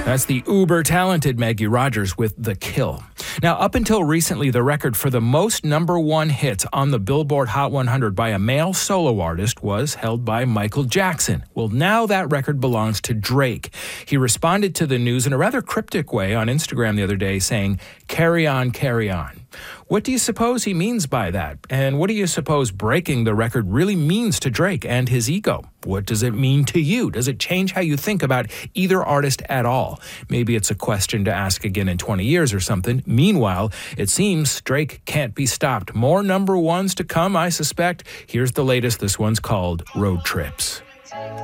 That's the uber-talented Maggie Rogers with The Kill. Now, up until recently, the record for the most number one hits on the Billboard Hot 100 by a male solo artist was held by Michael Jackson. Well, now that record belongs to Drake. He responded to the news in a rather cryptic way on Instagram the other day, saying, "Carry on, carry on." What do you suppose he means by that? And what do you suppose breaking the record really means to Drake and his ego? What does it mean to you? Does it change how you think about either artist at all? Maybe it's a question to ask again in 20 years or something. Meanwhile, it seems Drake can't be stopped. More number ones to come, I suspect. Here's the latest. This one's called Road Trips.